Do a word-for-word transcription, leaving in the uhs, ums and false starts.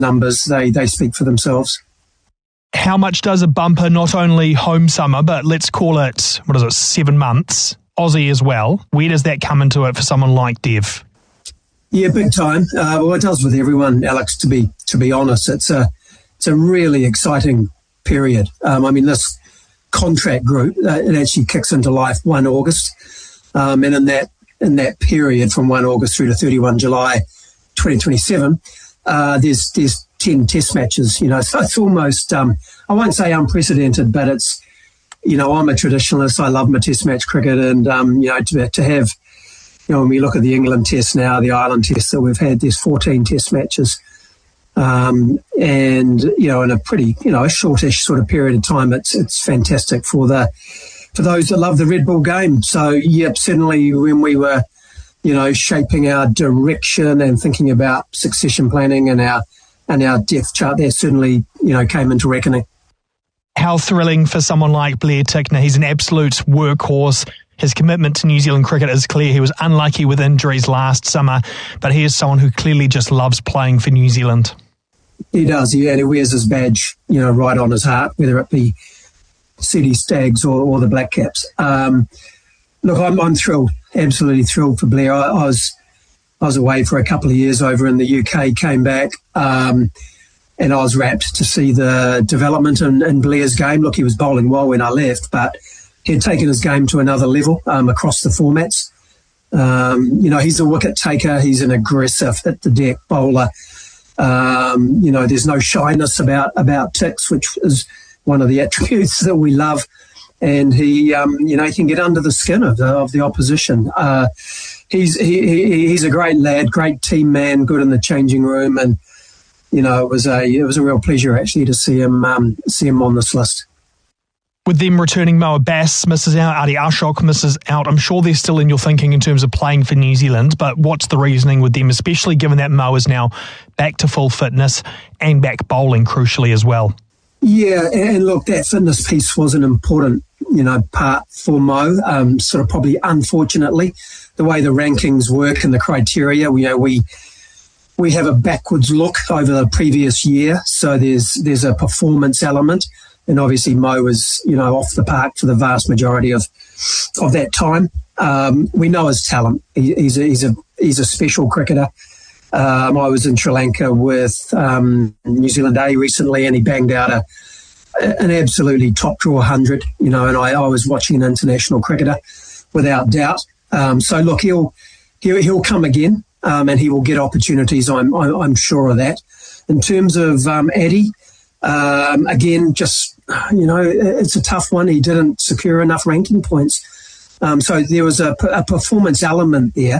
numbers, they, they speak for themselves. How much does a bumper, not only home summer, but let's call it, what is it, seven months, Aussie as well, where does that come into it for someone like Dev? Yeah, big time. Uh, well, it does with everyone, Alex, to be to be honest. It's a, it's a really exciting period. Um, I mean, this contract group, uh, it actually kicks into life first of August. Um, and in that in that period from first of August through to thirty-first of July twenty twenty-seven, uh, there's there's ten test matches, you know, so it's almost, um, I won't say unprecedented, but it's, you know, I'm a traditionalist. I love my test match cricket, and, um, you know, to, to have, you know, when we look at the England test now, the Ireland test that we've had, there's fourteen test matches. Um, and, you know, in a pretty, you know, a shortish sort of period of time, it's it's fantastic for the for those that love the Red Bull game. So, yep, certainly when we were, you know, shaping our direction and thinking about succession planning and our and our depth chart, that certainly, you know, came into reckoning. How thrilling for someone like Blair Tickner. He's an absolute workhorse. His commitment to New Zealand cricket is clear. He was unlucky with injuries last summer, but he is someone who clearly just loves playing for New Zealand. He does, yeah, and he wears his badge, you know, right on his heart, whether it be C D Stags or, or the Black Caps. Um, look, I'm, I'm thrilled, absolutely thrilled for Blair. I, I was I was away for a couple of years over in the U K, came back, um, and I was rapt to see the development in, in Blair's game. Look, he was bowling well when I left, but he had taken his game to another level um, across the formats. Um, you know, he's a wicket taker. He's an aggressive, hit-the-deck bowler. Um, you know, there's no shyness about, about Tix, which is one of the attributes that we love. And he, um, you know, he can get under the skin of the, of the opposition. Uh, he's he, he, he's a great lad, great team man, good in the changing room, and you know, it was a it was a real pleasure actually to see him um, see him on this list. With them returning, Mo Abbas misses out, Adi Ashok misses out. I'm sure they're still in your thinking in terms of playing for New Zealand, but what's the reasoning with them, especially given that Mo is now back to full fitness and back bowling crucially as well? Yeah, and look, that fitness piece was an important, you know, part for Mo. Um, sort of probably, unfortunately, the way the rankings work and the criteria, you know, we we have a backwards look over the previous year. So there's there's a performance element, and obviously Mo was, you know, off the park for the vast majority of of that time. Um, we know his talent. He, he's a, he's a he's a special cricketer. Um, I was in Sri Lanka with um, New Zealand A recently, and he banged out a, an absolutely top draw one hundred, you know, and I, I was watching an international cricketer without doubt. Um, so, look, he'll, he'll, he'll come again, um, and he will get opportunities, I'm, I'm sure of that. In terms of um, Addy, um, again, just, you know, it's a tough one. He didn't secure enough ranking points. Um, so there was a, a performance element there.